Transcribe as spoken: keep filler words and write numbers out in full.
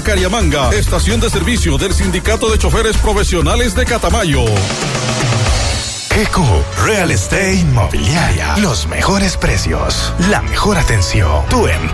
Cariamanga, estación de servicio del Sindicato de Choferes Profesionales de Catamayo. Eco Real Estate Inmobiliaria. Los mejores precios, la mejor atención. Tu